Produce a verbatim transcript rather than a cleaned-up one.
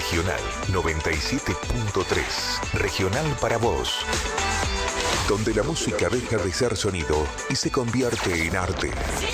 Regional noventa y siete punto tres. Regional para vos. Donde la música deja de ser sonido y se convierte en arte.